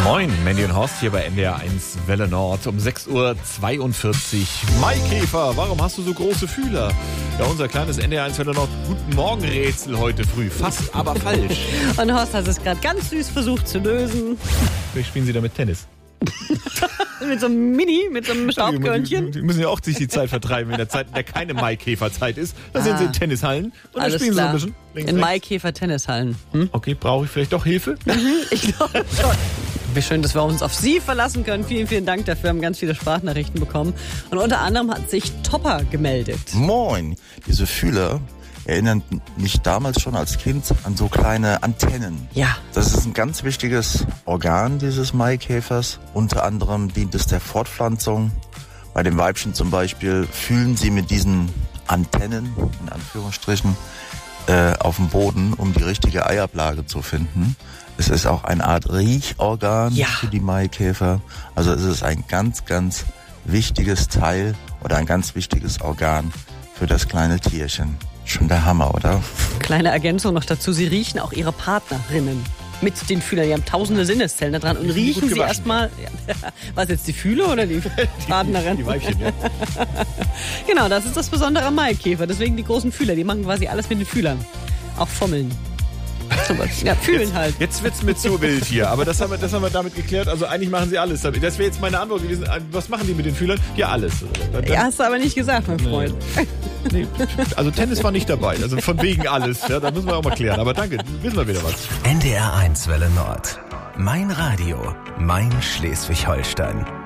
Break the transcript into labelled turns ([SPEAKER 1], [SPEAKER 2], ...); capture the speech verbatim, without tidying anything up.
[SPEAKER 1] Moin, Mandy und Horst hier bei N D R eins Welle Nord um sechs Uhr zweiundvierzig. Maikäfer, warum hast du so große Fühler? Ja, unser kleines N D R eins Welle Nord Guten Morgen-Rätsel heute früh. Fast, aber falsch.
[SPEAKER 2] Und Horst hat es gerade ganz süß versucht zu lösen.
[SPEAKER 1] Vielleicht spielen sie damit Tennis.
[SPEAKER 2] Mit so einem Mini, mit so einem Staubkörnchen.
[SPEAKER 1] Die müssen ja auch sich die Zeit vertreiben in der Zeit, in der keine Maikäferzeit ist. Da sind
[SPEAKER 2] Ah.
[SPEAKER 1] sie in Tennishallen und dann spielen
[SPEAKER 2] klar.
[SPEAKER 1] sie ein bisschen. Links,
[SPEAKER 2] In
[SPEAKER 1] rechts.
[SPEAKER 2] Maikäfer-Tennishallen. Hm?
[SPEAKER 1] Okay, brauche ich vielleicht doch Hilfe?
[SPEAKER 2] Ich glaube schon. Wie schön, dass wir uns auf Sie verlassen können. Vielen, vielen Dank dafür. Wir haben ganz viele Sprachnachrichten bekommen. Und unter anderem hat sich Topper gemeldet.
[SPEAKER 3] Moin, diese Fühler erinnern mich damals schon als Kind an so kleine Antennen.
[SPEAKER 2] Ja.
[SPEAKER 3] Das ist ein ganz wichtiges Organ dieses Maikäfers. Unter anderem dient es der Fortpflanzung. Bei den Weibchen zum Beispiel fühlen sie mit diesen Antennen, in Anführungsstrichen, äh, auf dem Boden, um die richtige Eiablage zu finden. Es ist auch eine Art Riechorgan
[SPEAKER 2] Ja.
[SPEAKER 3] für die Maikäfer. Also es ist ein ganz, ganz wichtiges Teil oder ein ganz wichtiges Organ für das kleine Tierchen. Schon der Hammer, oder?
[SPEAKER 2] Kleine Ergänzung noch dazu. Sie riechen auch ihre Partnerinnen mit den Fühlern. Die haben tausende Sinneszellen da dran und
[SPEAKER 1] Die sind
[SPEAKER 2] riechen
[SPEAKER 1] gut
[SPEAKER 2] sie
[SPEAKER 1] gewaschen.
[SPEAKER 2] erstmal. Ja, was jetzt, die Fühler oder die Partnerin?
[SPEAKER 1] Die Weibchen, ja.
[SPEAKER 2] Genau, das ist das Besondere am Maikäfer. Deswegen die großen Fühler. Die machen quasi alles mit den Fühlern. Auch Fummeln. Ja, fühlen halt.
[SPEAKER 1] Jetzt wird's mir zu wild hier, aber das haben, wir, das haben wir damit geklärt. Also eigentlich machen sie alles. Das wäre jetzt meine Antwort gewesen. Was machen die mit den Fühlern? Ja, alles. Dann,
[SPEAKER 2] Ja, hast du aber nicht gesagt, mein Freund.
[SPEAKER 1] nee, also Tennis war nicht dabei. Also von wegen alles. Ja, da müssen wir auch mal klären. Aber danke, wissen wir wieder was.
[SPEAKER 4] N D R eins Welle Nord. Mein Radio, mein Schleswig-Holstein.